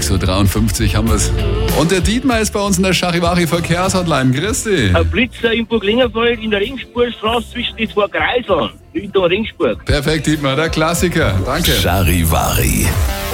6.53 Uhr haben wir's. Und der Dietmar ist bei uns in der Charivari Verkehrshotline. Grüß dich. Ein Blitzer in Burglingerfeld in der Regensburgstraße zwischen die zwei Kreiseln. Richtung Regensburg. Perfekt, Dietmar, der Klassiker. Danke. Charivari.